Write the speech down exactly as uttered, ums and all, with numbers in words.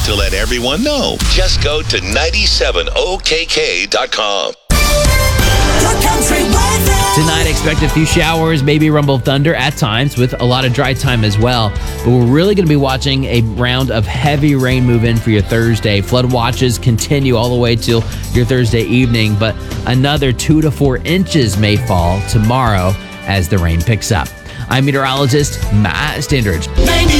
to let everyone know. Just go to nine seven O K K dot com. Tonight, expect a few showers, maybe rumble of thunder at times with a lot of dry time as well. But we're really going to be watching a round of heavy rain move in for your Thursday. Flood watches continue all the way till your Thursday evening, but another two to four inches may fall tomorrow as the rain picks up. I'm meteorologist Matt Standridge.